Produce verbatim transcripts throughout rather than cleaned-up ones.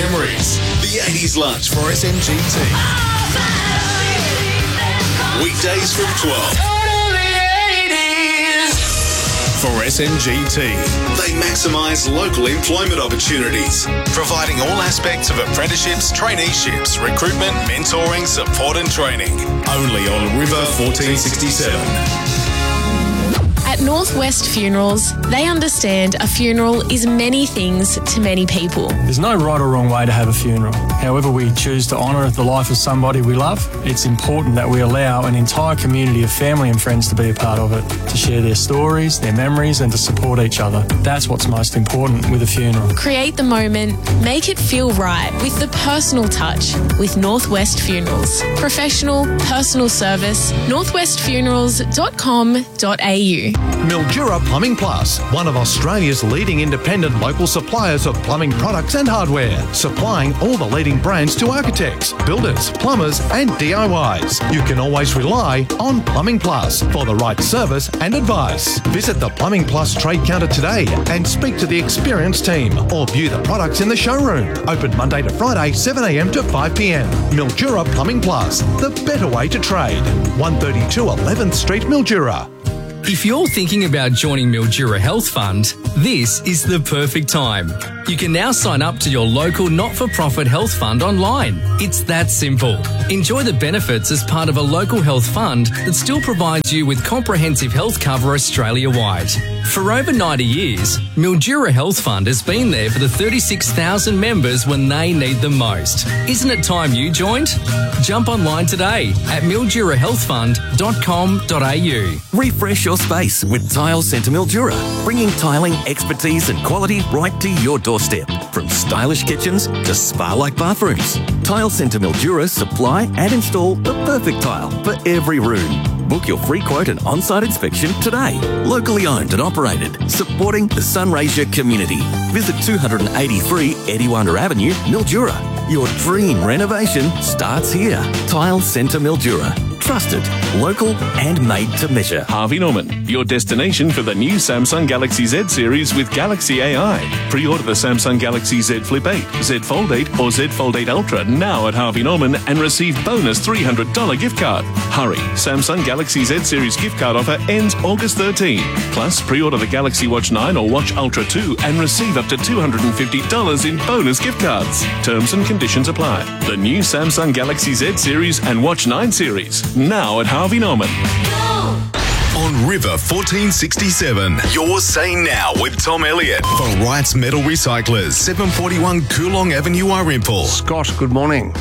memories. The eighties lunch for S M G T. Weekdays from twelve. For S M G T, they maximise local employment opportunities, providing all aspects of apprenticeships, traineeships, recruitment, mentoring, support and training. Only on River fourteen sixty-seven. At Northwest Funerals, they understand a funeral is many things to many people. There's no right or wrong way to have a funeral. However we choose to honour the life of somebody we love, it's important that we allow an entire community of family and friends to be a part of it, to share their stories, their memories and to support each other. That's what's most important with a funeral. Create the moment, make it feel right with the personal touch with Northwest Funerals. Professional, personal service, northwest funerals dot com dot a u. Mildura Plumbing Plus, one of Australia's leading independent local suppliers of plumbing products and hardware, supplying all the leading brands to architects, builders, plumbers and D I Ys. You can always rely on Plumbing Plus for the right service and advice. Visit the Plumbing Plus trade counter today and speak to the experienced team or view the products in the showroom. Open Monday to Friday, seven a m to five p m. Mildura Plumbing Plus, the better way to trade. one thirty-two eleventh Street, Mildura. If you're thinking about joining Mildura Health Fund, this is the perfect time. You can now sign up to your local not-for-profit health fund online. It's that simple. Enjoy the benefits as part of a local health fund that still provides you with comprehensive health cover Australia-wide. For over ninety years, Mildura Health Fund has been there for the thirty-six thousand members when they need them most. Isn't it time you joined? Jump online today at mildura health fund dot com dot a u. Refresh your space with Tile Centre Mildura, bringing tiling expertise and quality right to your doorstep. From stylish kitchens to spa-like bathrooms, Tile Centre Mildura supply and install the perfect tile for every room. Book your free quote and on-site inspection today. Locally owned and operated, supporting the Sunraysia community. Visit two eighty-three Ediwanda Avenue, Mildura. Your dream renovation starts here. Tile Centre Mildura. Trusted, local and made to measure. Harvey Norman, your destination for the new Samsung Galaxy Z series with Galaxy A I. Pre-order the Samsung Galaxy Z Flip eight, Z Fold eight or Z Fold eight Ultra now at Harvey Norman and receive bonus three hundred dollars gift card. Hurry, Samsung Galaxy Z series gift card offer ends August thirteenth. Plus, pre-order the Galaxy Watch nine or Watch Ultra two and receive up to two hundred fifty dollars in bonus gift cards. Terms and conditions apply. The new Samsung Galaxy Z series and Watch nine series. Now at Harvey Norman. On River fourteen sixty-seven, you're Say Now with Tom Elliott for Wright's Metal Recyclers, seven forty-one Coolong Avenue, Irimple. Scott, good morning.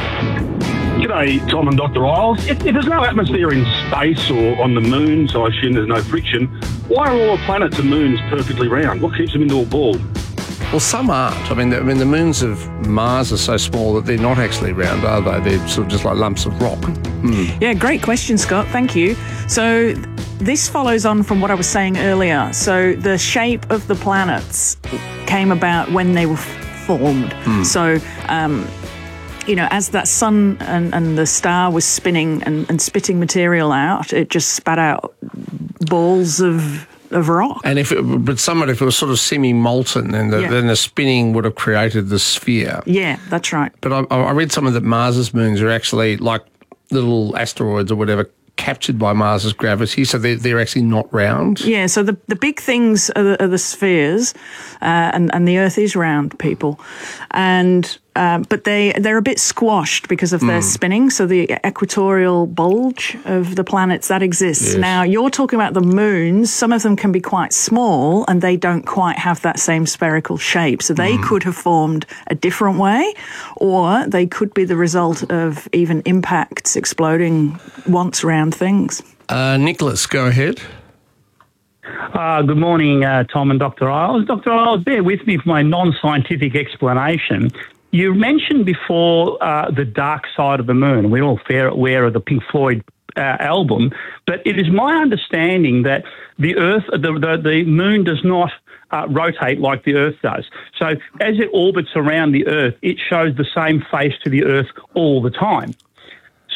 G'day, Tom and Doctor Isles. If, if there's no atmosphere in space or on the moon, so I assume there's no friction, why are all the planets and moons perfectly round? What keeps them into a ball? Well, some aren't. I mean, the, I mean, the moons of Mars are so small that they're not actually round, are they? They're sort of just like lumps of rock. Mm. Yeah, great question, Scott. Thank you. So this follows on from what I was saying earlier. So the shape of the planets came about when they were formed. Mm. So, um, you know, as that sun and, and the star was spinning and, and spitting material out, it just spat out balls of... of rock. And if it, but somewhat, if it was sort of semi-molten, then the, yeah. then the spinning would have created the sphere. Yeah, that's right. But I, I read somewhere that Mars's moons are actually like little asteroids or whatever captured by Mars's gravity, so they're, they're actually not round. Yeah, so the, the big things are the, are the spheres, uh, and, and the Earth is round, people. And... Um, but they, they're a bit squashed because of their mm. spinning, so the equatorial bulge of the planets, that exists. Yes. Now, you're talking about the moons. Some of them can be quite small, and they don't quite have that same spherical shape. So they mm. could have formed a different way, or they could be the result of even impacts exploding once round things. Uh, Nicholas, go ahead. Uh, good morning, uh, Tom and Doctor Isles. Doctor Isles, bear with me for my non-scientific explanation. You mentioned before uh, the dark side of the moon. We're all fair aware of the Pink Floyd uh, album, but it is my understanding that the Earth, the the, the moon does not uh, rotate like the Earth does. So as it orbits around the Earth, it shows the same face to the Earth all the time.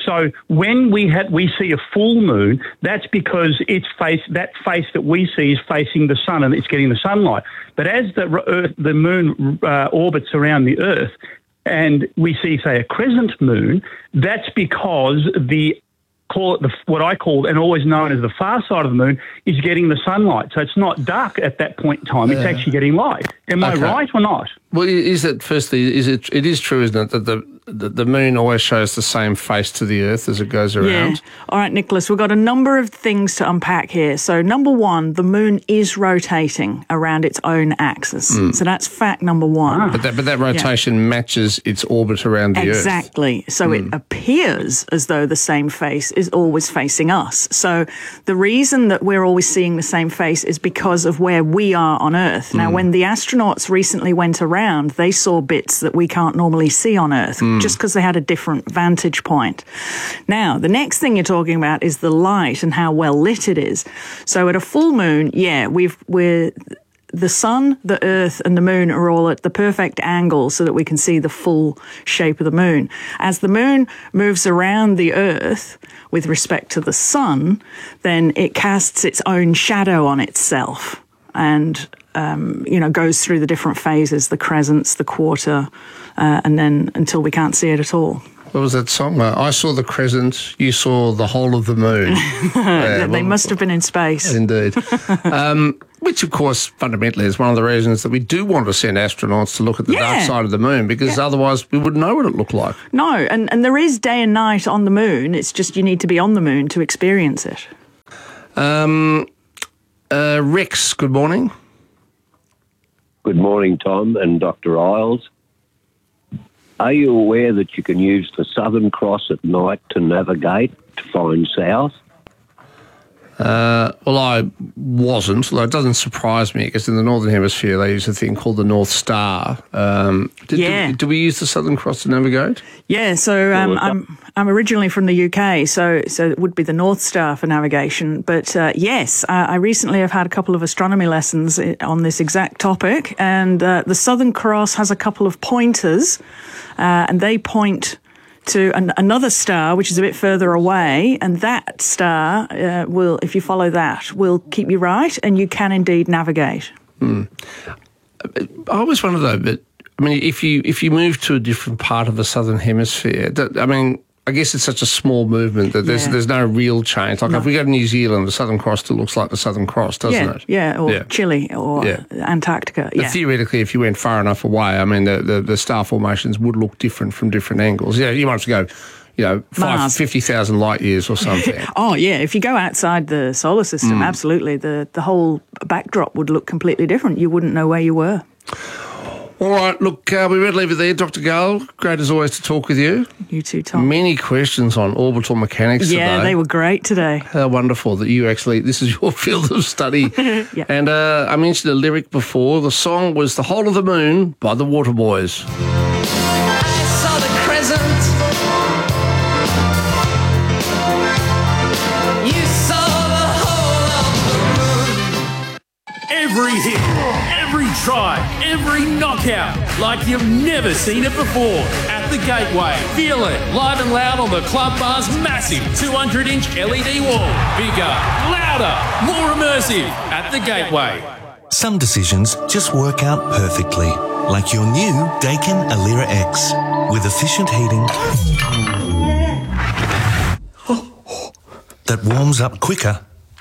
So when we had we see a full moon, that's because it's face that face that we see is facing the sun and it's getting the sunlight. But as the Earth, the moon uh, orbits around the Earth, and we see, say, a crescent moon, that's because the call it the, what I call and always known as the far side of the moon is getting the sunlight. So it's not dark at that point in time. It's Yeah. actually getting light. Am Okay. I right or not? Well, is it, firstly, is it, it is true, isn't it, that the, the, the moon always shows the same face to the Earth as it goes around? Yeah. All right, Nicholas, we've got a number of things to unpack here. So, number one, the moon is rotating around its own axis. Mm. So that's fact number one. But that, but that rotation matches its orbit around the Earth. Exactly. So Mm. it appears as though the same face is always facing us. So the reason that we're always seeing the same face is because of where we are on Earth. Now, Mm. when the astronauts recently went around, they saw bits that we can't normally see on Earth Mm. just because they had a different vantage point. Now, the next thing you're talking about is the light and how well lit it is. So at a full moon, yeah, we've we're the sun, the earth and the moon are all at the perfect angle so that we can see the full shape of the moon. As the moon moves around the earth with respect to the sun, then it casts its own shadow on itself and, um, you know, goes through the different phases, the crescents, the quarter, uh, and then until we can't see it at all. What was that song? Uh, I saw the crescent, you saw the whole of the moon. Yeah, they well, must have been in space. Indeed. um, which, of course, fundamentally is one of the reasons that we do want to send astronauts to look at the Yeah. dark side of the moon, because Yeah. otherwise we wouldn't know what it looked like. No, and, and there is day and night on the moon. It's just you need to be on the moon to experience it. Um, uh, Rex, good morning. Good morning, Tom and Doctor Isles. Are you aware that you can use the Southern Cross at night to navigate to find south? Uh, well, I wasn't, although it doesn't surprise me, because in the Northern Hemisphere they use a thing called the North Star. Um, did, Yeah. do, do we use the Southern Cross to navigate? Yeah, so um, I'm I'm originally from the U K, so so it would be the North Star for navigation. But uh, yes, I, I recently have had a couple of astronomy lessons on this exact topic, and uh, the Southern Cross has a couple of pointers, uh, and they point to an, another star which is a bit further away, and that star uh, will, if you follow that, will keep you right, and you can indeed navigate. Hmm. I always wonder though, but I mean, if you if you move to a different part of the Southern Hemisphere, that, I mean, I guess it's such a small movement that there's Yeah. there's no real change. Like No. if we go to New Zealand, the Southern Cross still looks like the Southern Cross, doesn't yeah, it? yeah, or Yeah. Chile or Yeah. Antarctica. But Yeah. theoretically, if you went far enough away, I mean, the, the, the star formations would look different from different angles. Yeah, you might have to go, you know, five, Mars. fifty thousand light years or something. Oh yeah, if you go outside the solar system, Mm. absolutely, the the whole backdrop would look completely different. You wouldn't know where you were. All right, look, uh, we better leave it there. Doctor Gale, great as always to talk with you. You too, Tom. Many questions on orbital mechanics Yeah, today. they were great today. How wonderful that you actually, this is your field of study. Yeah. And uh, I mentioned a lyric before. The song was The Whole of the Moon by the Waterboys. I saw the crescent. You saw the whole of the moon. Every hit, every try, every knockout, like you've never seen it before. At the Gateway, feel it live and loud on the Club Bar's massive two hundred inch L E D wall. Bigger, louder, more immersive. At the Gateway. Some decisions just work out perfectly, like your new Daikin Alira X with efficient heating that warms up quicker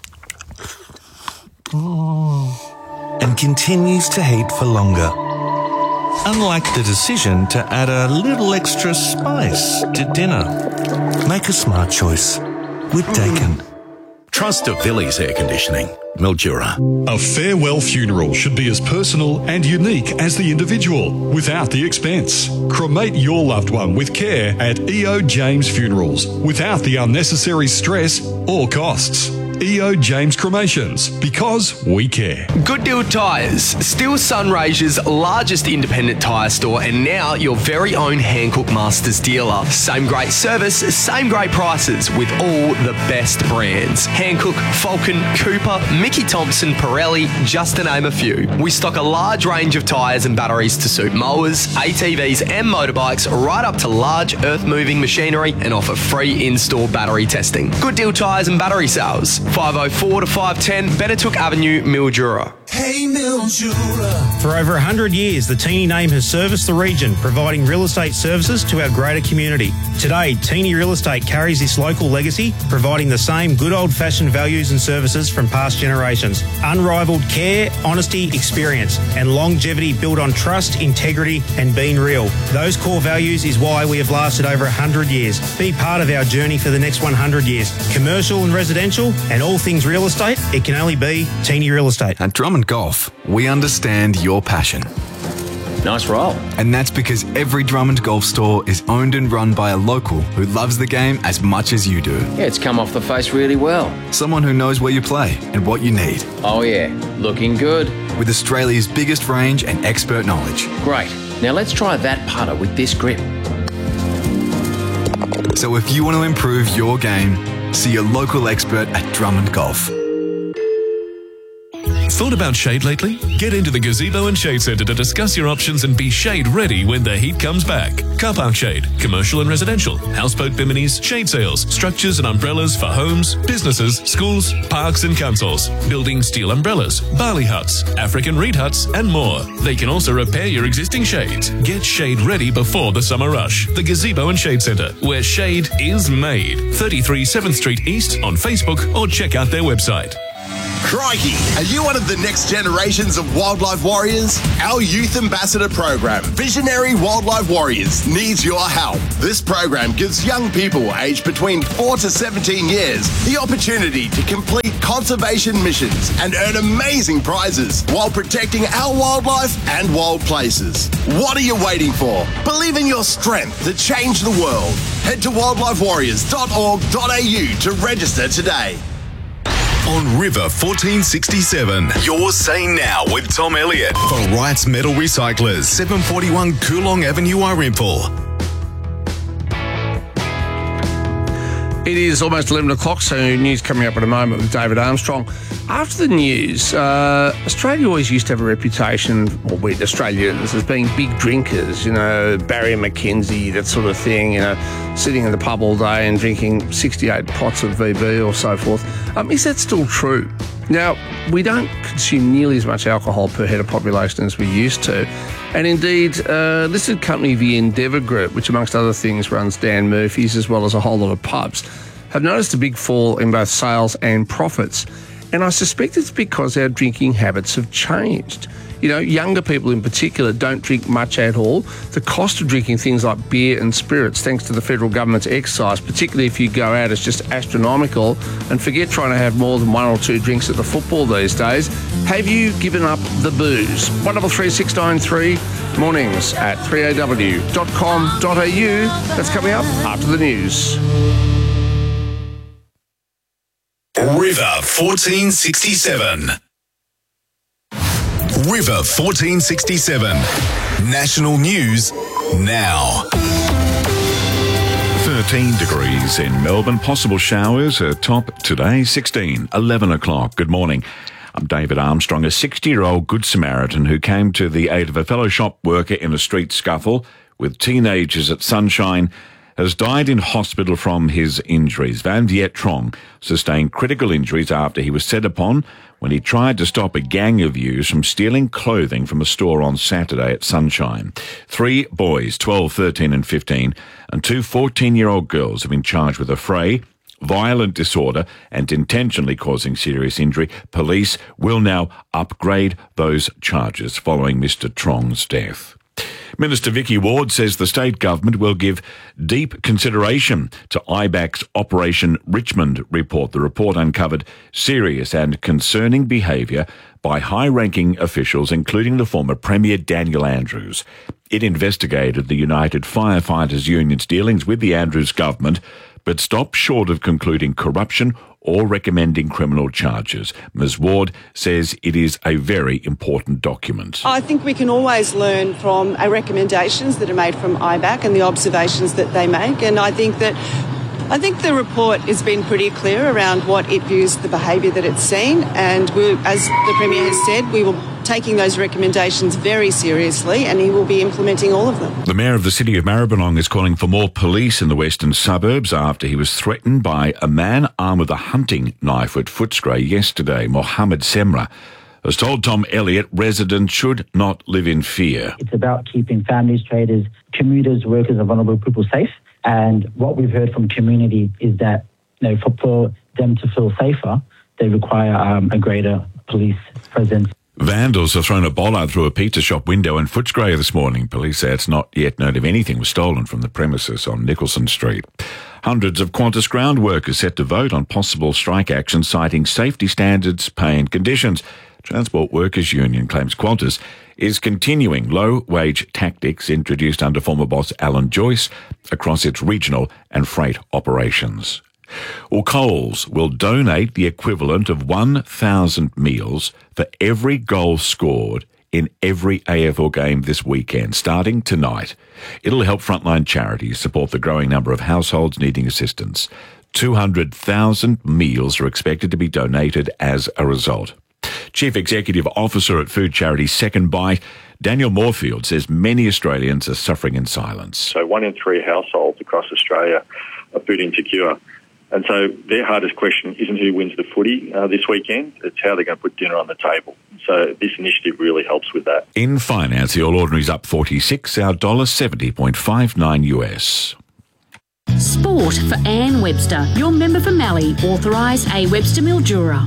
and continues to heat for longer. Unlike the decision to add a little extra spice to dinner. Make a smart choice with Daikin. Trust of Villiers Air Conditioning, Mildura. A farewell funeral should be as personal and unique as the individual, without the expense. Cremate your loved one with care at E O James Funerals, without the unnecessary stress or costs. E O James Cremations, because we care. Good Deal Tyres, still Sunraysia's largest independent tyre store and now your very own Hankook Masters dealer. Same great service, same great prices with all the best brands. Hankook, Falcon, Cooper, Mickey Thompson, Pirelli, just to name a few. We stock a large range of tyres and batteries to suit mowers, A T Vs and motorbikes, right up to large earth-moving machinery, and offer free in-store battery testing. Good Deal Tyres and Battery Sales, five oh four to five ten Benetook Avenue, Mildura. Hey Mildura. For over one hundred years, the Teeny name has serviced the region, providing real estate services to our greater community. Today, Teeny Real Estate carries this local legacy, providing the same good old-fashioned values and services from past generations. Unrivaled care, honesty, experience, and longevity built on trust, integrity, and being real. Those core values is why we have lasted over one hundred years. Be part of our journey for the next one hundred years. Commercial and residential, and all things real estate, it can only be Teeny Real Estate. At Drummond Golf, we understand your passion. Nice roll. And that's because every Drummond Golf store is owned and run by a local who loves the game as much as you do. Yeah, it's come off the face really well. Someone who knows where you play and what you need. Oh yeah, looking good. With Australia's biggest range and expert knowledge. Great. Now let's try that putter with this grip. So if you want to improve your game, see your local expert at Drummond Golf. Thought about shade lately? Get into the Gazebo and Shade Centre to discuss your options and be shade ready when the heat comes back. Car park shade, commercial and residential, houseboat biminis, shade sails, structures and umbrellas for homes, businesses, schools, parks and councils, building steel umbrellas, barley huts, African reed huts and more. They can also repair your existing shades. Get shade ready before the summer rush. The Gazebo and Shade Centre, where shade is made. thirty-three seventh Street East on Facebook or check out their website. Crikey, are you one of the next generations of wildlife warriors? Our Youth Ambassador program, Visionary Wildlife Warriors, needs your help. This program gives young people aged between four to seventeen years the opportunity to complete conservation missions and earn amazing prizes while protecting our wildlife and wild places. What are you waiting for? Believe in your strength to change the world. Head to wildlife warriors dot org dot a u to register today. On River fourteen sixty-seven, you're saying now with Tom Elliott for Wright's Metal Recyclers, seven forty-one Coolong Avenue, Irimple. It is almost eleven o'clock, so news coming up in a moment with David Armstrong. After the news, uh, Australia always used to have a reputation, or we Australians, as being big drinkers, you know, Barry and McKenzie, that sort of thing, you know, sitting in the pub all day and drinking sixty-eight pots of V B or so forth. Um, is that still true? Now, we don't consume nearly as much alcohol per head of population as we used to. And indeed, uh, listed company the Endeavour Group, which amongst other things runs Dan Murphy's as well as a whole lot of pubs, have noticed a big fall in both sales and profits. And I suspect it's because our drinking habits have changed. You know, younger people in particular don't drink much at all. The cost of drinking things like beer and spirits, thanks to the federal government's excise, particularly if you go out, is just astronomical. And forget trying to have more than one or two drinks at the football these days. Have you given up the booze? one three three six nine three, mornings at three a w dot com dot a u. That's coming up after the news. River fourteen sixty-seven. River fourteen sixty-seven. National news now. thirteen degrees in Melbourne. Possible showers are top today. sixteen, eleven o'clock. Good morning. I'm David Armstrong, a sixty-year-old Good Samaritan who came to the aid of a fellow shop worker in a street scuffle with teenagers at Sunshine, has died in hospital from his injuries. Van Viet Trong sustained critical injuries after he was set upon when he tried to stop a gang of youths from stealing clothing from a store on Saturday at Sunshine. Three boys, twelve, thirteen and fifteen, and two fourteen-year-old girls have been charged with affray, violent disorder and intentionally causing serious injury. Police will now upgrade those charges following Mister Trong's death. Minister Vicky Ward says the state government will give deep consideration to I BAC's Operation Richmond report. The report uncovered serious and concerning behaviour by high-ranking officials, including the former Premier Daniel Andrews. It investigated the United Firefighters Union's dealings with the Andrews government, but stopped short of concluding corruption or recommending criminal charges. Miz Ward says it is a very important document. I think we can always learn from our recommendations that are made from I B A C and the observations that they make, and I think that I think the report has been pretty clear around what it views the behaviour that it's seen, and we, as the Premier has said, we will be taking those recommendations very seriously, and he will be implementing all of them. The Mayor of the City of Maribyrnong is calling for more police in the western suburbs after he was threatened by a man armed with a hunting knife at Footscray yesterday. Mohammed Semra has told Tom Elliott residents should not live in fear. It's about keeping families, traders, commuters, workers and vulnerable people safe. And what we've heard from community is that, you know, for, for them to feel safer, they require um, a greater police presence. Vandals have thrown a bollard through a pizza shop window in Footscray this morning. Police say it's not yet known if anything was stolen from the premises on Nicholson Street. Hundreds of Qantas ground workers set to vote on possible strike action citing safety standards, pay and conditions. Transport Workers Union claims Qantas is continuing low-wage tactics introduced under former boss Alan Joyce across its regional and freight operations. Well, Coles will donate the equivalent of one thousand meals for every goal scored in every A F L game this weekend, starting tonight. It'll help frontline charities support the growing number of households needing assistance. two hundred thousand meals are expected to be donated as a result. Chief Executive Officer at food charity Second Bite, Daniel Moorfield, says many Australians are suffering in silence. So one in three households across Australia are food insecure. And so their hardest question isn't who wins the footy uh, this weekend, it's how they're going to put dinner on the table. So this initiative really helps with that. In finance, the All Ordinary's up forty-six, our dollar seventy point five nine U S. Sport for Anne Webster, your member for Mallee, authorised A Webster Mildura.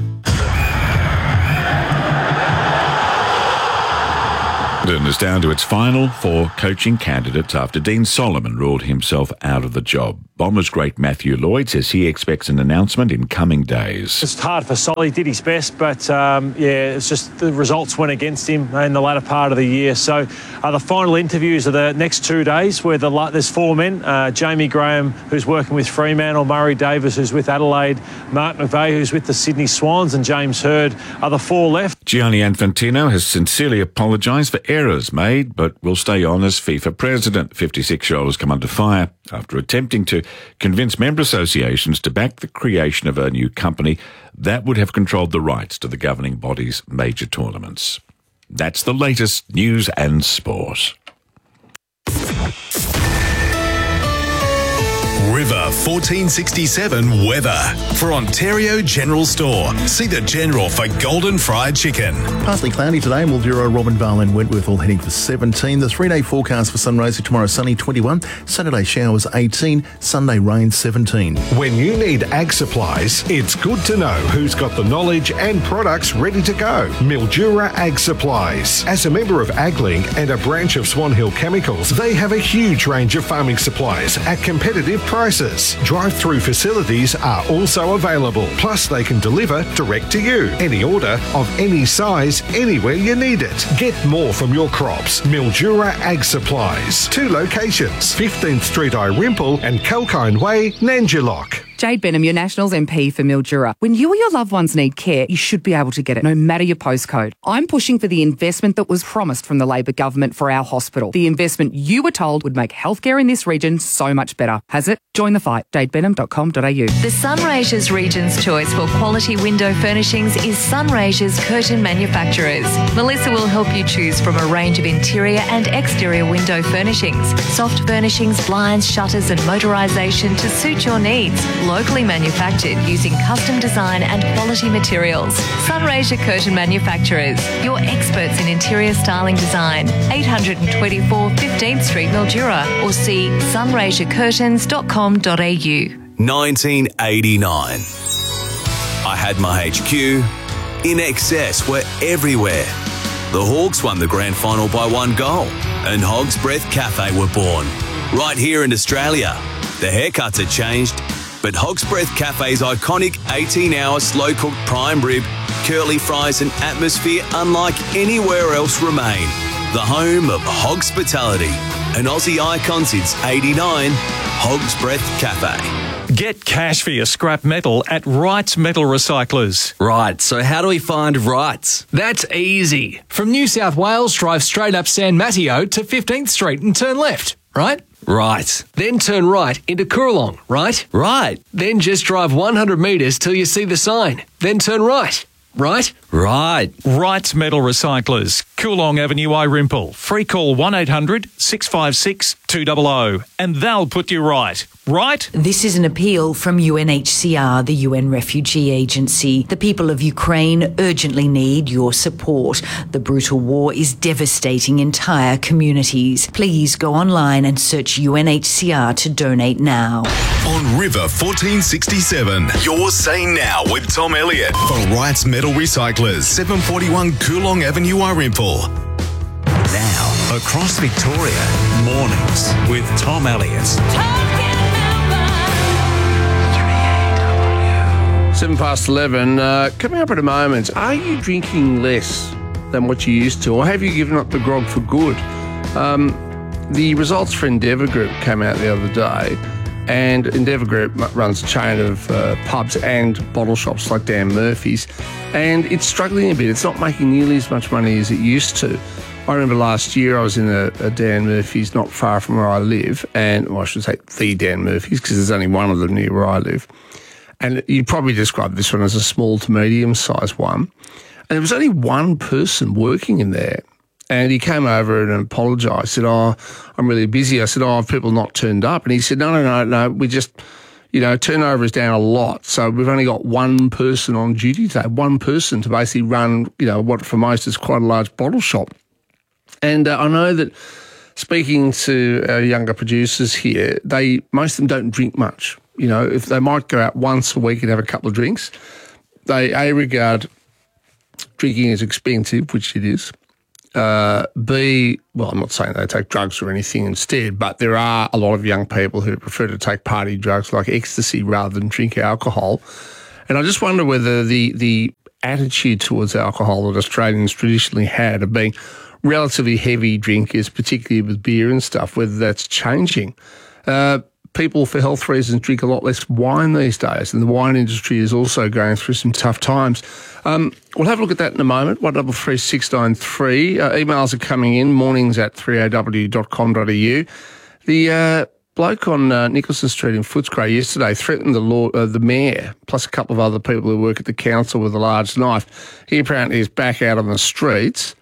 Burton is down to its final four coaching candidates after Dean Solomon ruled himself out of the job. Bombers great Matthew Lloyd says he expects an announcement in coming days. It's hard for Solly, did his best, but um, yeah, it's just the results went against him in the latter part of the year. So uh, the final interviews are the next two days where the, there's four men. Uh, Jamie Graham, who's working with Fremantle, Murray Davis, who's with Adelaide, Mark McVeigh, who's with the Sydney Swans, and James Hird are the four left. Gianni Infantino has sincerely apologised for errors made, but will stay on as FIFA president. fifty-six-year-old has come under fire after attempting to convince member associations to back the creation of a new company that would have controlled the rights to the governing body's major tournaments. That's the latest news and sport. River fourteen sixty-seven weather. For Ontario General Store, see the General for golden fried chicken. Partly cloudy today, Mildura, Robinvale and Wentworth all heading for seventeen. The three-day forecast for Sunraysia tomorrow, sunny twenty-one. Saturday showers eighteen. Sunday rain seventeen. When you need ag supplies, it's good to know who's got the knowledge and products ready to go. Mildura Ag Supplies. As a member of AgLink and a branch of Swan Hill Chemicals, they have a huge range of farming supplies at competitive prices. Drive-through facilities are also available. Plus, they can deliver direct to you. Any order of any size, anywhere you need it. Get more from your crops. Mildura Ag Supplies. Two locations, fifteenth Street Irimple and Kalkine Way, Nanjalock. Jade Benham, your Nationals M P for Mildura. When you or your loved ones need care, you should be able to get it, no matter your postcode. I'm pushing for the investment that was promised from the Labor government for our hospital. The investment you were told would make healthcare in this region so much better. Has it? Join the fight. jade benham dot com dot a u. The Sunraysia's Region's choice for quality window furnishings is Sunraysia's Curtain Manufacturers. Melissa will help you choose from a range of interior and exterior window furnishings, soft furnishings, blinds, shutters and motorisation to suit your needs. Locally manufactured using custom design and quality materials. Sunraysia Curtain Manufacturers, your experts in interior styling design. eight twenty-four fifteenth Street, Mildura, or see sunraysia curtains dot com dot a u. nineteen eighty-nine. I had my H Q. In Excess were everywhere. The Hawks won the grand final by one goal, and Hog's Breath Cafe were born. Right here in Australia. The haircuts had changed, but Hog's Breath Cafe's iconic eighteen-hour slow-cooked prime rib, curly fries and atmosphere unlike anywhere else remain. The home of Hogspitality, an Aussie icon since eighty-nine, Hog's Breath Cafe. Get cash for your scrap metal at Wrights Metal Recyclers. Right, so how do we find Wrights? That's easy. From New South Wales, drive straight up San Mateo to fifteenth Street and turn left, right? Right. Then turn right into Coorong, right? Right. Then just drive one hundred metres till you see the sign. Then turn right, right? Right. Wrights Metal Recyclers, Coolong Avenue, Irimple. Free call one eight hundred six five six two zero zero and they'll put you right. Right? This is an appeal from U N H C R, the U N Refugee Agency. The people of Ukraine urgently need your support. The brutal war is devastating entire communities. Please go online and search U N H C R to donate now. On River fourteen sixty-seven, you're saying now with Tom Elliott for Wrights Metal Recyclers, seven forty-one Coolong Avenue, Irimple. Now, across Victoria, mornings with Tom Elliott. Seven past eleven. Uh, coming up in a moment, are you drinking less than what you used to, or have you given up the grog for good? Um, the results for Endeavour Group came out the other day, and Endeavour Group runs a chain of uh, pubs and bottle shops like Dan Murphy's, and it's struggling a bit. It's not making nearly as much money as it used to. I remember last year I was in a, a Dan Murphy's not far from where I live, and well, I should say the Dan Murphy's because there's only one of them near where I live. And you'd probably describe this one as a small to medium-sized one. And there was only one person working in there. And he came over and apologised, said, oh, I'm really busy. I said, oh, have people not turned up? And he said, no, no, no, no, we just, you know, turnover is down a lot. So we've only got one person on duty today, one person to basically run, you know, what for most is quite a large bottle shop. And uh, I know that speaking to our younger producers here, they most of them don't drink much. You know, if they might go out once a week and have a couple of drinks, they A, regard drinking as expensive, which it is. Uh, B, well, I'm not saying they take drugs or anything instead, but there are a lot of young people who prefer to take party drugs like ecstasy rather than drink alcohol. And I just wonder whether the, the attitude towards alcohol that Australians traditionally had of being relatively heavy drinkers, particularly with beer and stuff, whether that's changing. Uh, People, for health reasons, drink a lot less wine these days, and the wine industry is also going through some tough times. Um, we'll have a look at that in a moment. one double three six nine three. Uh, emails are coming in, mornings at three a w dot com dot a u. The uh, bloke on uh, Nicholson Street in Footscray yesterday threatened the law, uh, the mayor, plus a couple of other people who work at the council with a large knife. He apparently is back out on the streets.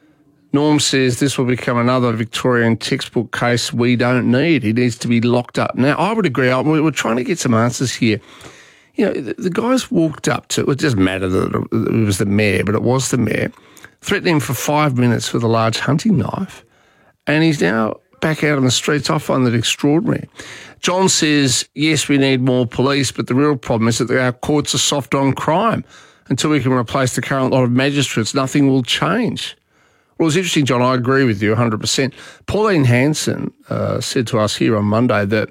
Norm says this will become another Victorian textbook case we don't need. He needs to be locked up. Now, I would agree. We're trying to get some answers here. You know, the, the guys walked up to, it doesn't matter that it was the mayor, but it was the mayor, threatened him for five minutes with a large hunting knife, and he's now back out on the streets. I find that extraordinary. John says, yes, we need more police, but the real problem is that our courts are soft on crime. Until we can replace the current lot of magistrates, nothing will change. Well, it's interesting, John. I agree with you one hundred percent. Pauline Hanson uh, said to us here on Monday that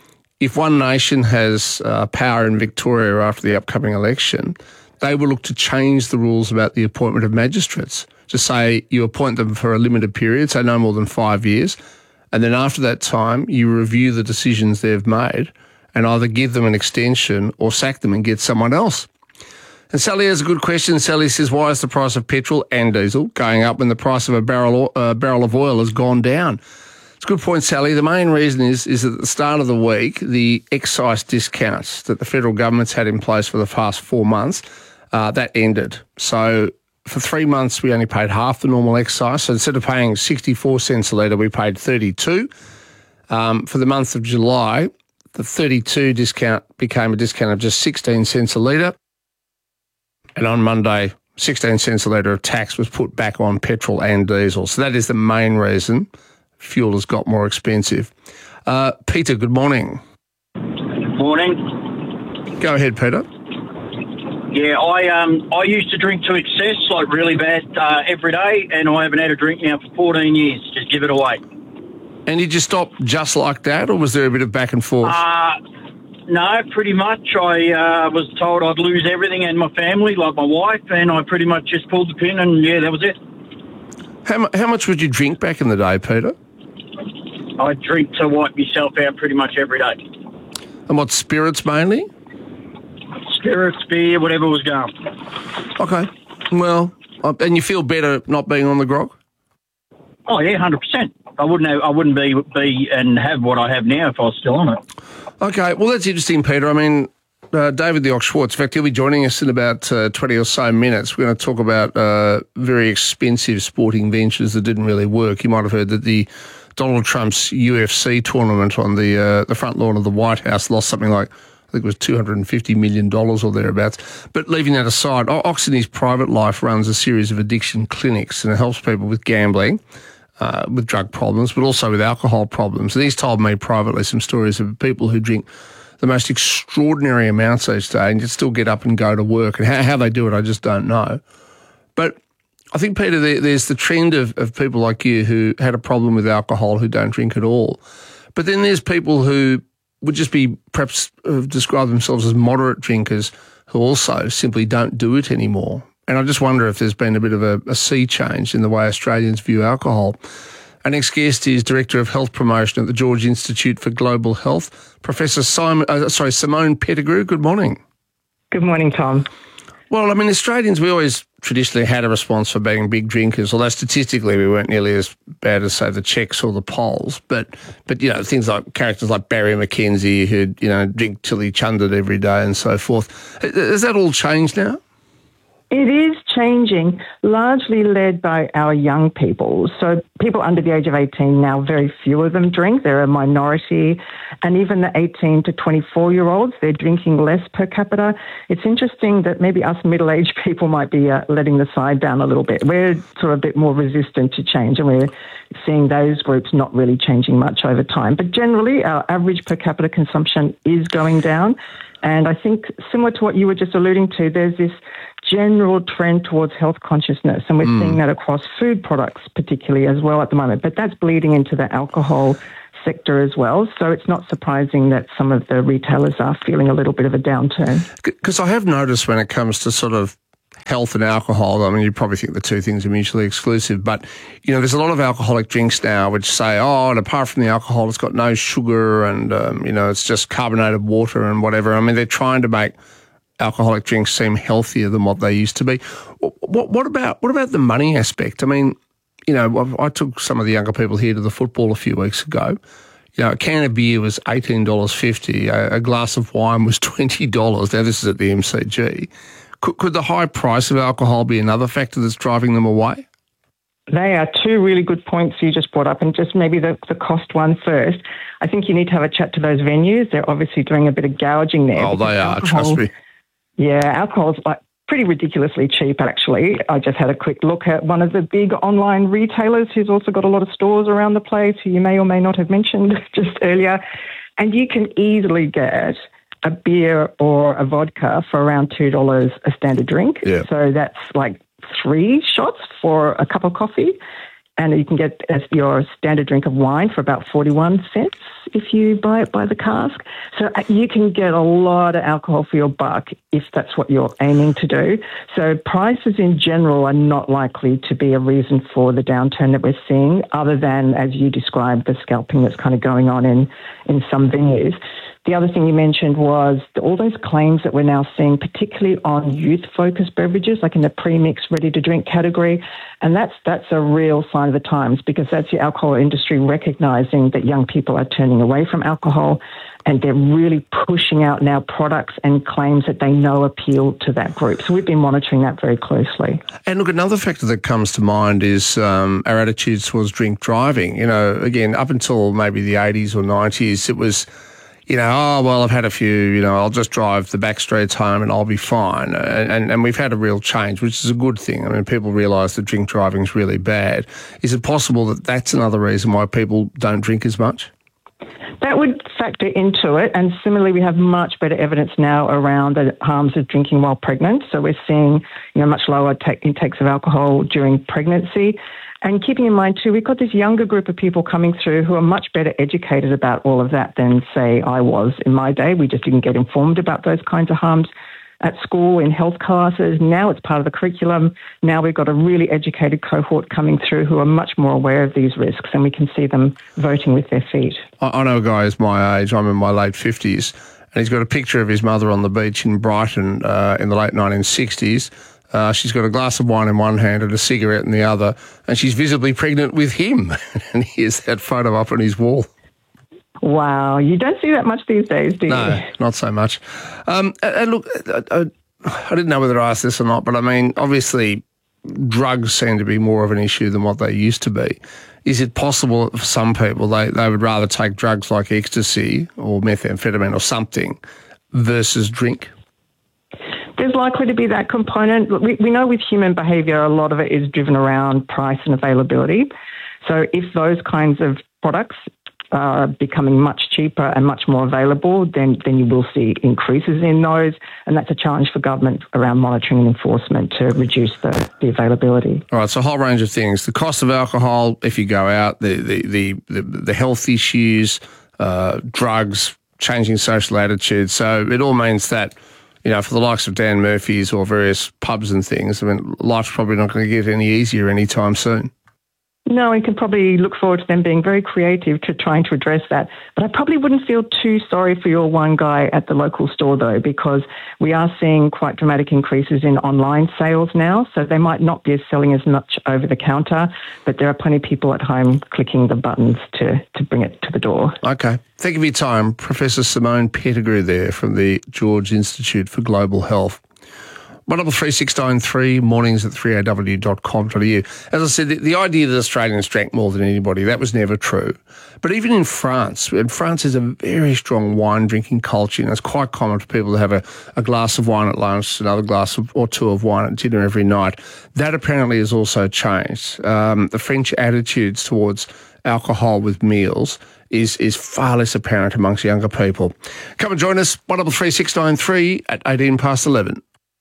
if One Nation has uh, power in Victoria after the upcoming election, they will look to change the rules about the appointment of magistrates. Just say you appoint them for a limited period, say no more than five years, and then after that time you review the decisions they've made and either give them an extension or sack them and get someone else. And Sally has a good question. Sally says, why is the price of petrol and diesel going up when the price of a barrel uh, barrel of oil has gone down? It's a good point, Sally. The main reason is, is that at the start of the week, the excise discounts that the federal government's had in place for the past four months, uh, that ended. So for three months, we only paid half the normal excise. So instead of paying sixty-four cents a litre, we paid thirty-two. Um, for the month of July, the thirty-two discount became a discount of just sixteen cents a litre. And on Monday, sixteen cents a litre of tax was put back on petrol and diesel. So that is the main reason fuel has got more expensive. Uh, Peter, good morning. Morning. Go ahead, Peter. Yeah, I um I used to drink to excess, like really bad, uh, every day, and I haven't had a drink now for fourteen years. Just give it away. And did you stop just like that, or was there a bit of back and forth? Uh, no, pretty much. I uh, was told I'd lose everything and my family, like my wife, and I pretty much just pulled the pin, and yeah, that was it. How, how much would you drink back in the day, Peter? I drink to wipe myself out pretty much every day. And what, spirits mainly? Spirits, beer, whatever was going. Okay. Well, uh, and you feel better not being on the grog? Oh yeah, one hundred percent. I wouldn't have, I wouldn't be be and have what I have now if I was still on it. Okay, well that's interesting, Peter. I mean, uh, David the Ox Schwartz, in fact, he'll be joining us in about uh, twenty or so minutes. We're going to talk about uh, very expensive sporting ventures that didn't really work. You might have heard that the Donald Trump's U F C tournament on the uh, the front lawn of the White House lost something like, I think it was two hundred fifty million dollars or thereabouts. But leaving that aside, Ox in his private life runs a series of addiction clinics and it helps people with gambling, uh, with drug problems, but also with alcohol problems. And he's told me privately some stories of people who drink the most extraordinary amounts each day and yet still get up and go to work. And how, how they do it, I just don't know. But I think, Peter, there, there's the trend of, of people like you who had a problem with alcohol who don't drink at all. But then there's people who would just be perhaps uh, describe themselves as moderate drinkers who also simply don't do it anymore. And I just wonder if there's been a bit of a, a sea change in the way Australians view alcohol. Our next guest is Director of Health Promotion at the George Institute for Global Health, Professor Simon, uh, sorry, Simone Pettigrew. Good morning. Good morning, Tom. Well, I mean, Australians, we always traditionally had a response for being big drinkers, although statistically we weren't nearly as bad as, say, the Czechs or the Poles. But, but you know, things like characters like Barry McKenzie who'd, you know, drink till he chundered every day and so forth. Has that all changed now? It is changing, largely led by our young people. So people under the age of eighteen now, very few of them drink. They're a minority. And even the eighteen to twenty-four-year-olds, they're drinking less per capita. It's interesting that maybe us middle-aged people might be uh, letting the side down a little bit. We're sort of a bit more resistant to change, and we're seeing those groups not really changing much over time. But generally, our average per capita consumption is going down. And I think similar to what you were just alluding to, there's this general trend towards health consciousness, and we're mm. seeing that across food products particularly as well at the moment. But that's bleeding into the alcohol sector as well. So it's not surprising that some of the retailers are feeling a little bit of a downturn. Because I have noticed when it comes to sort of health and alcohol, I mean, you probably think the two things are mutually exclusive, but, you know, there's a lot of alcoholic drinks now which say, oh, and apart from the alcohol, it's got no sugar and, um, you know, it's just carbonated water and whatever. I mean, they're trying to make alcoholic drinks seem healthier than what they used to be. What, what about what about the money aspect? I mean, you know, I took some of the younger people here to the football a few weeks ago. You know, a can of beer was eighteen dollars fifty, a, a glass of wine was twenty dollars. Now, this is at the M C G. Could, could the high price of alcohol be another factor that's driving them away? They are two really good points you just brought up, and just maybe the, the cost one first. I think you need to have a chat to those venues. They're obviously doing a bit of gouging there. Oh, they are, alcohol, trust me. Yeah, alcohol's like pretty ridiculously cheap, actually. I just had a quick look at one of the big online retailers who's also got a lot of stores around the place, who you may or may not have mentioned just earlier, and you can easily get a beer or a vodka for around two dollars a standard drink. Yeah. So that's like three shots for a cup of coffee. And you can get as your standard drink of wine for about forty-one cents if you buy it by the cask. So you can get a lot of alcohol for your buck if that's what you're aiming to do. So prices in general are not likely to be a reason for the downturn that we're seeing, other than, as you described, the scalping that's kind of going on in, in some venues. The other thing you mentioned was all those claims that we're now seeing, particularly on youth-focused beverages, like in the pre-mix, ready-to-drink category. And that's that's a real sign of the times, because that's the alcohol industry recognising that young people are turning away from alcohol, and they're really pushing out now products and claims that they know appeal to that group. So we've been monitoring that very closely. And look, another factor that comes to mind is um, our attitudes towards drink driving. You know, again, up until maybe the eighties or nineties, it was, you know, oh, well, I've had a few, you know, I'll just drive the back streets home and I'll be fine. And, and, and we've had a real change, which is a good thing. I mean, people realise that drink driving is really bad. Is it possible that that's another reason why people don't drink as much? That would factor into it. And similarly, we have much better evidence now around the harms of drinking while pregnant. So we're seeing, you know, much lower t- intakes of alcohol during pregnancy. And keeping in mind, too, we've got this younger group of people coming through who are much better educated about all of that than, say, I was in my day. We just didn't get informed about those kinds of harms. at school in health classes. Now it's part of the curriculum. Now we've got a really educated cohort coming through who are much more aware of these risks, and we can see them voting with their feet. I, I know a guy who's my age. I'm in my late fifties, and he's got a picture of his mother on the beach in Brighton uh, in the late nineteen sixties. Uh, she's got a glass of wine in one hand and a cigarette in the other, and she's visibly pregnant with him. And he has that photo up on his wall. Wow, you don't see that much these days, do you? No, not so much. Um, and look, I, I, I didn't know whether I asked this or not, but I mean, obviously, drugs seem to be more of an issue than what they used to be. Is it possible that for some people they, they would rather take drugs like ecstasy or methamphetamine or something versus drink? There's likely to be that component. We, we know with human behaviour, a lot of it is driven around price and availability. So if those kinds of products are becoming much cheaper and much more available, then, then you will see increases in those. And that's a challenge for government around monitoring and enforcement to reduce the, the availability. All right, so a whole range of things. The cost of alcohol, if you go out, the, the, the, the, the health issues, uh, drugs, changing social attitudes. So it all means that, you know, for the likes of Dan Murphy's or various pubs and things, I mean, life's probably not going to get any easier anytime soon. No, we can probably look forward to them being very creative to trying to address that. But I probably wouldn't feel too sorry for your one guy at the local store, though, because we are seeing quite dramatic increases in online sales now. So they might not be selling as much over the counter, but there are plenty of people at home clicking the buttons to, to bring it to the door. Okay. Thank you for your time. Professor Simone Pettigrew there from the George Institute for Global Health. one double three six nine three, mornings at three a w dot com dot a u. As I said, the, the idea that Australians drank more than anybody, that was never true. But even in France, and France is a very strong wine drinking culture, and it's quite common for people to have a, a glass of wine at lunch, another glass of, or two of wine at dinner every night. That apparently has also changed. Um, the French attitudes towards alcohol with meals is is far less apparent amongst younger people. Come and join us, one double three six nine three at eighteen past eleven.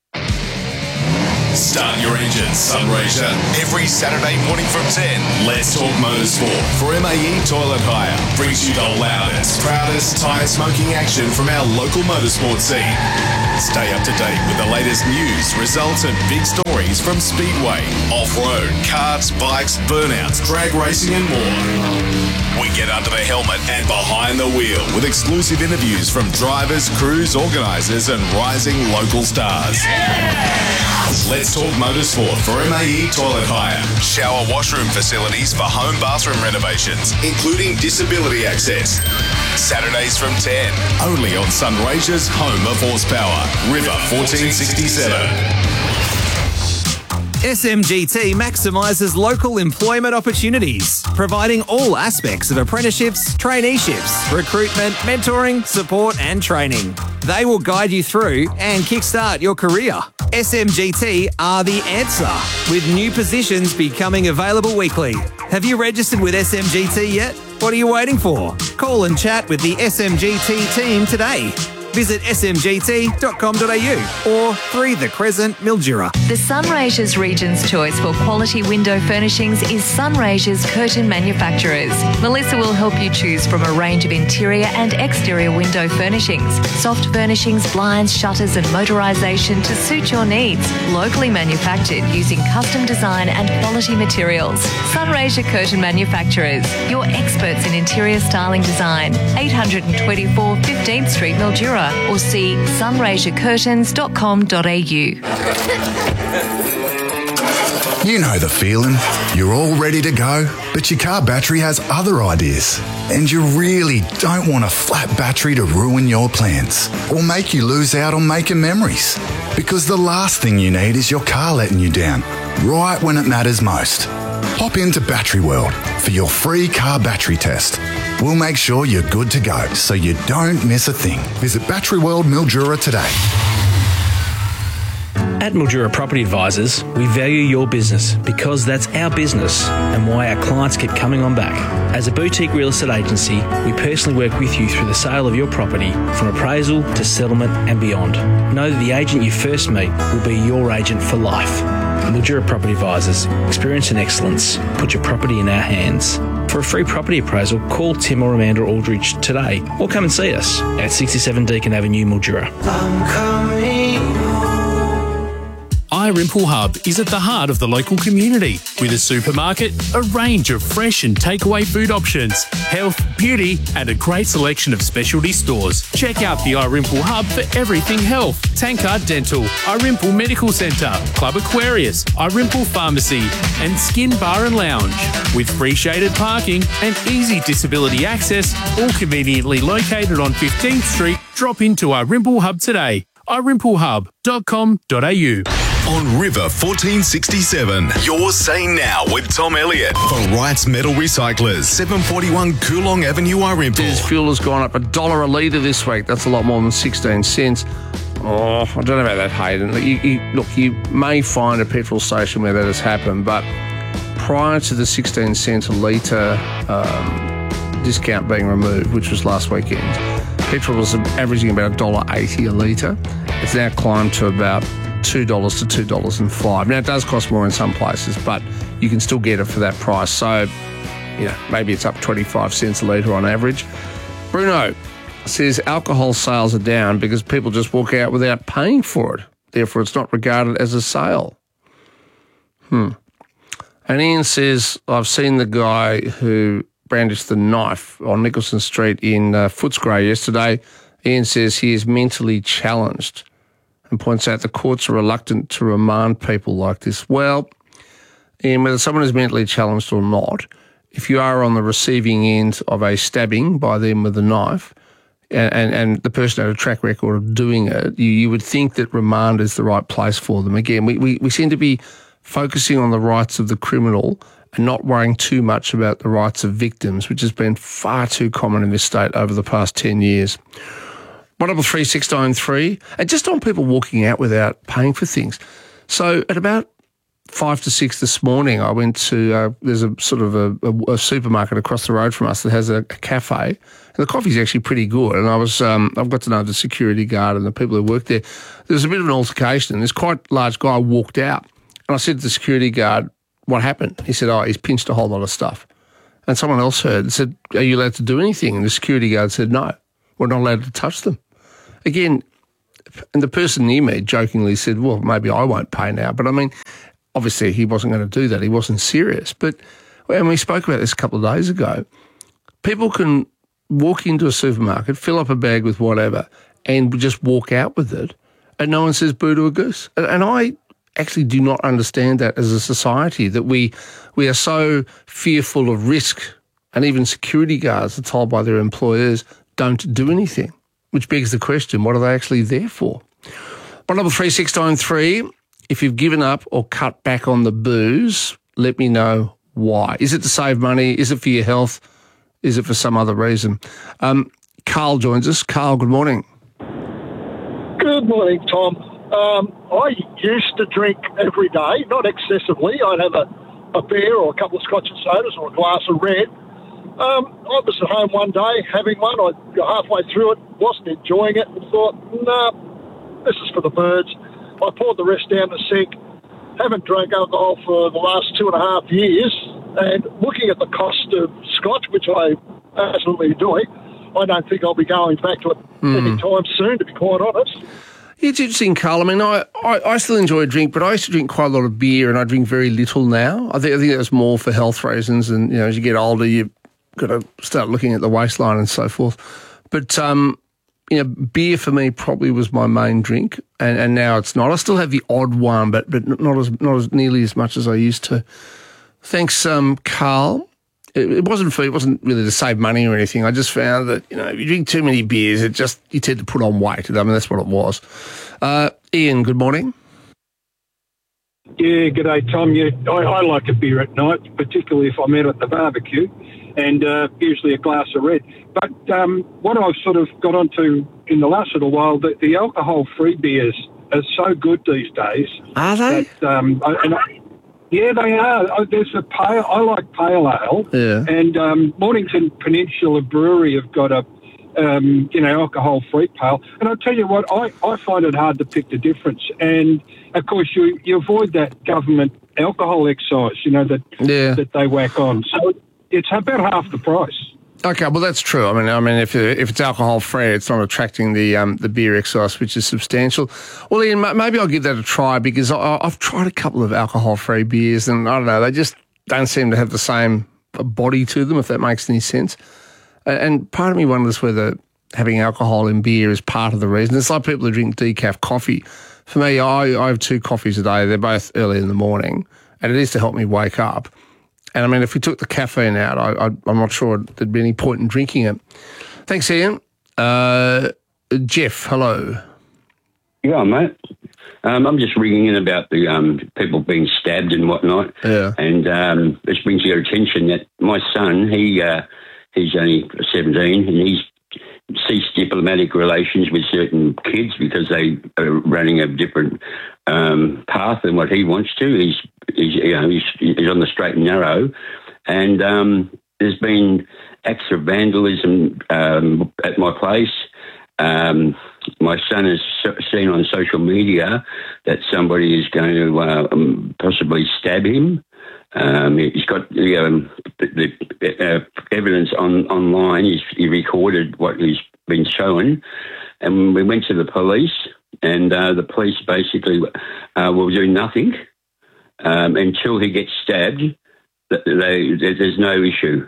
Start your engines, Sunraysia. Every Saturday morning from ten, Let's Talk Motorsport for M A E Toilet Hire brings you the loudest, proudest tyre smoking action from our local motorsport scene. Stay up to date with the latest news, results and big stories from Speedway, off-road, karts, bikes, burnouts, drag racing and more. We get under the helmet and behind the wheel with exclusive interviews from drivers, crews, organisers and rising local stars. Let's Talk Motorsport for M A E Toilet Hire. Shower washroom facilities for home bathroom renovations, including disability access. Saturdays from ten, only on Sunraysia's home of horsepower, River fourteen sixty-seven. S M G T maximises local employment opportunities, providing all aspects of apprenticeships, traineeships, recruitment, mentoring, support and training. They will guide you through and kickstart your career. S M G T are the answer, with new positions becoming available weekly. Have you registered with S M G T yet? What are you waiting for? Call and chat with the S M G T team today. Visit s m g t dot com dot a u or three The Crescent, Mildura. The Sunraysia's Region's choice for quality window furnishings is Sunraysia's Curtain Manufacturers. Melissa will help you choose from a range of interior and exterior window furnishings, soft furnishings, blinds, shutters and motorisation to suit your needs. Locally manufactured using custom design and quality materials. Sunraysia Curtain Manufacturers, your experts in interior styling design. eight twenty-four fifteenth Street, Mildura, or see sunraysia curtains dot com dot a u. You know the feeling. You're all ready to go, but your car battery has other ideas. And you really don't want a flat battery to ruin your plans or make you lose out on making memories. Because the last thing you need is your car letting you down, right when it matters most. Hop into Battery World for your free car battery test. We'll make sure you're good to go so you don't miss a thing. Visit Battery World Mildura today. At Mildura Property Advisors, we value your business because that's our business and why our clients keep coming on back. As a boutique real estate agency, we personally work with you through the sale of your property, from appraisal to settlement and beyond. Know that the agent you first meet will be your agent for life. Mildura Property Advisors, experience and excellence. Put your property in our hands. For a free property appraisal, call Tim or Amanda Aldridge today or come and see us at sixty-seven Deakin Avenue, Mildura. I'm coming. iRimple Hub is at the heart of the local community with a supermarket, a range of fresh and takeaway food options, health, beauty and a great selection of specialty stores. Check out the iRimple Hub for everything health. Tankard Dental, iRimple Medical Centre, Club Aquarius, iRimple Pharmacy and Skin Bar and Lounge. With free shaded parking and easy disability access, all conveniently located on fifteenth Street, drop into iRimple Hub today. i rimple hub dot com dot a u. On River fourteen sixty-seven, you're saying now with Tom Elliott for Wrights Metal Recyclers, seven forty-one Coolong Avenue, Irimple. This fuel has gone up a dollar a litre this week. That's a lot more than sixteen cents. Oh, I don't know about that, Hayden. You, you, look, you may find a petrol station where that has happened, but prior to the sixteen cents a litre um, discount being removed, which was last weekend, petrol was averaging about one dollar eighty a litre. It's now climbed to about two dollars to two dollars and five. Now, it does cost more in some places, but you can still get it for that price. So, you know, maybe it's up twenty-five cents a litre on average. Bruno says alcohol sales are down because people just walk out without paying for it. Therefore, it's not regarded as a sale. Hmm. And Ian says, I've seen the guy who brandished the knife on Nicholson Street in uh, Footscray yesterday. Ian says he is mentally challenged and points out the courts are reluctant to remand people like this. Well, Ian, whether someone is mentally challenged or not, if you are on the receiving end of a stabbing by them with a knife and, and, and the person had a track record of doing it, you, you would think that remand is the right place for them. Again, we, we, we seem to be focusing on the rights of the criminal and not worrying too much about the rights of victims, which has been far too common in this state over the past ten years. one double three six nine three, and just on people walking out without paying for things. So at about five to six this morning, I went to, uh, there's a sort of a, a, a supermarket across the road from us that has a, a cafe, and the coffee's actually pretty good. And I was, um, I've got to know the security guard and the people who work there. There was a bit of an altercation, and this quite large guy walked out, and I said to the security guard, what happened? He said, oh, he's pinched a whole lot of stuff. And someone else heard and said, are you allowed to do anything? And the security guard said, no, we're not allowed to touch them. Again, and the person near me jokingly said, well, maybe I won't pay now. But I mean, obviously he wasn't going to do that. He wasn't serious. But, and we spoke about this a couple of days ago, people can walk into a supermarket, fill up a bag with whatever, and just walk out with it, and no one says boo to a goose. And, and I actually do not understand that as a society, that we we are so fearful of risk, and even security guards are told by their employers don't do anything, which begs the question, what are they actually there for? one double three six nine three, if you've given up or cut back on the booze, let me know why. Is it to save money? Is it for your health? Is it for some other reason? Um, Carl joins us. Carl, good morning. Good morning, Tom. Um, I used to drink every day, not excessively. I'd have a, a beer or a couple of scotch and sodas or a glass of red. Um, I was at home one day having one. I got halfway through it, wasn't enjoying it, and thought, nah, this is for the birds. I poured the rest down the sink. Haven't drank alcohol for the last two and a half years. And looking at the cost of scotch, which I absolutely enjoy, I don't think I'll be going back to it mm. anytime soon, to be quite honest. It's interesting, Carl. I mean, I, I, I still enjoy a drink, but I used to drink quite a lot of beer, and I drink very little now. I think I think that's more for health reasons, and you know, as you get older, you've got to start looking at the waistline and so forth. But um, you know, beer for me probably was my main drink, and, and now it's not. I still have the odd one, but but not as not as nearly as much as I used to. Thanks, um, Carl. It, it wasn't for it wasn't really to save money or anything. I just found that, you know, if you drink too many beers, it just you tend to put on weight. I mean, that's what it was. Uh, Ian, good morning. Yeah, g'day, Tom. Yeah, I, I like a beer at night, particularly if I'm out at the barbecue, and uh, usually a glass of red. But um, what I've sort of got onto in the last little while, the, the alcohol-free beers are so good these days. Are they? That, um, I, and I, yeah, they are. There's a pale. I like pale ale. Yeah. And um, Mornington Peninsula Brewery have got a, um, you know, alcohol-free pale. And I'll tell you what, I, I find it hard to pick the difference. And of course, you, you avoid that government alcohol excise, you know, that yeah. that they whack on. So it's about half the price. Okay, well that's true. I mean, I mean, if if it's alcohol free, it's not attracting the um, the beer exhaust, which is substantial. Well, Ian, maybe I'll give that a try because I, I've tried a couple of alcohol free beers, and I don't know, they just don't seem to have the same body to them, if that makes any sense. And part of me wonders whether having alcohol in beer is part of the reason. It's like people who drink decaf coffee. For me, I, I have two coffees a day. They're both early in the morning, and it is to help me wake up. And I mean, if we took the caffeine out, I, I, I'm not sure there'd be any point in drinking it. Thanks, Ian. Uh, Jeff, hello. Yeah, mate. Um, I'm just ringing in about the um, people being stabbed and whatnot. Yeah. And um, this brings to your attention that my son, he uh, he's only seventeen, and he's ceased diplomatic relations with certain kids because they are running a different um, path than what he wants to. He's, he's you know, he's, he's on the straight and narrow, and um, there's been acts of vandalism um, at my place. Um, my son has seen on social media that somebody is going to uh, um, possibly stab him. Um, he's got the, um, the, the uh, evidence on online. He's, he recorded what he's been shown, and we went to the police, and uh, the police basically uh, will do nothing um, until he gets stabbed. They, there's no issue.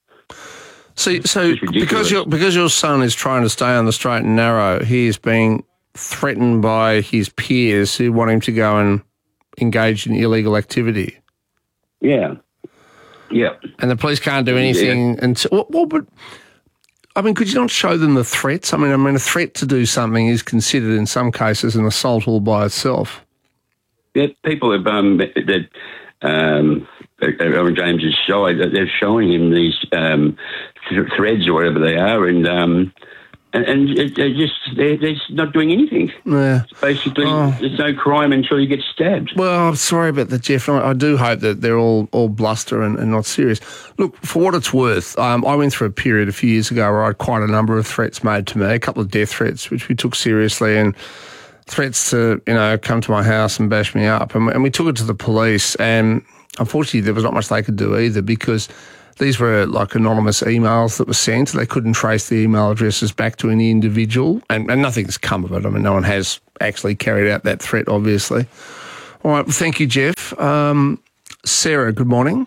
So, so because your because your son is trying to stay on the straight and narrow, he is being threatened by his peers who want him to go and engage in illegal activity. Yeah, yeah. And the police can't do anything Yeah. until. Well, well, but I mean, could you not show them the threats? I mean, I mean, a threat to do something is considered in some cases an assault all by itself. Yeah, people have um, that um, on James's side, they're showing him these um, th- threads or whatever they are, and um, and, and they're just they're, they're not doing anything. Yeah. Basically, Oh. there's no crime until you get stabbed. Well, I'm sorry about that, Jeff. I, I do hope that they're all, all bluster and, and not serious. Look, for what it's worth, um, I went through a period a few years ago where I had quite a number of threats made to me, a couple of death threats, which we took seriously, and threats to, you know, come to my house and bash me up. And, and we took it to the police, and unfortunately there was not much they could do either because these were like anonymous emails that were sent. They couldn't trace the email addresses back to any individual, and, and nothing's come of it. I mean, no one has actually carried out that threat, obviously. All right, well, thank you, Jeff. Um, Sarah, good morning.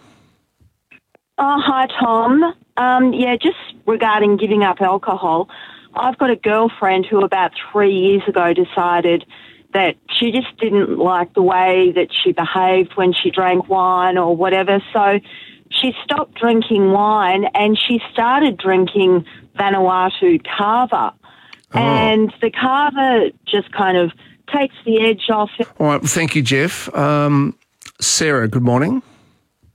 Oh, hi, Tom. Um, yeah, just regarding giving up alcohol, I've got a girlfriend who about three years ago decided that she just didn't like the way that she behaved when she drank wine or whatever, so she stopped drinking wine and she started drinking Vanuatu Kava. Oh. And the Kava just kind of takes the edge off. All right, well, thank you, Jeff. Um, Sarah, good morning.